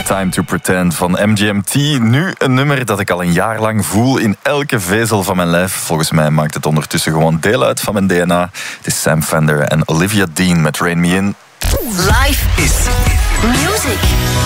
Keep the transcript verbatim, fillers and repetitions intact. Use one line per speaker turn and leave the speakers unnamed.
Time to Pretend van M G M T. Nu een nummer dat ik al een jaar lang voel in elke vezel van mijn lijf. Volgens mij maakt het ondertussen gewoon deel uit van mijn D N A. Het is Sam Fender en Olivia Dean met Rain Me In.
Life is music.